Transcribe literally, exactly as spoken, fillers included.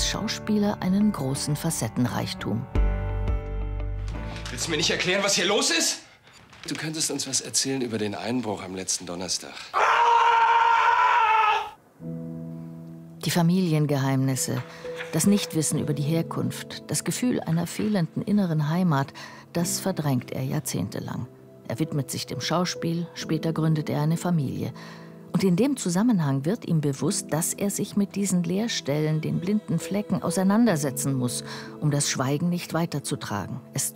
Schauspieler einen großen Facettenreichtum. Willst du mir nicht erklären, was hier los ist? Du könntest uns was erzählen über den Einbruch am letzten Donnerstag. Die Familiengeheimnisse, das Nichtwissen über die Herkunft, das Gefühl einer fehlenden inneren Heimat, das verdrängt er jahrzehntelang. Er widmet sich dem Schauspiel, später gründet er eine Familie. Und in dem Zusammenhang wird ihm bewusst, dass er sich mit diesen Leerstellen, den blinden Flecken, auseinandersetzen muss, um das Schweigen nicht weiterzutragen, es